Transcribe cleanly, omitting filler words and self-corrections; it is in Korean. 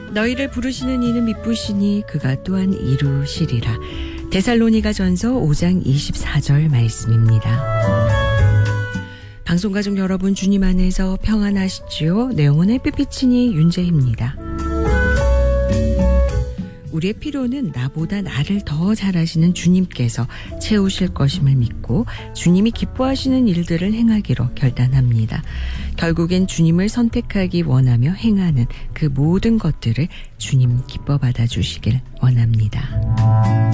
너희를 부르시는 이는 미쁘시니 그가 또한 이루시리라. 데살로니가전서 5장 24절 말씀입니다. 방송가족 여러분, 주님 안에서 평안하시지요? 내 영혼의 삐삐치니 윤재희입니다. 우리의 필요는 나보다 나를 더 잘하시는 주님께서 채우실 것임을 믿고 주님이 기뻐하시는 일들을 행하기로 결단합니다. 결국엔 주님을 선택하기 원하며 행하는 그 모든 것들을 주님 기뻐 받아 주시길 원합니다.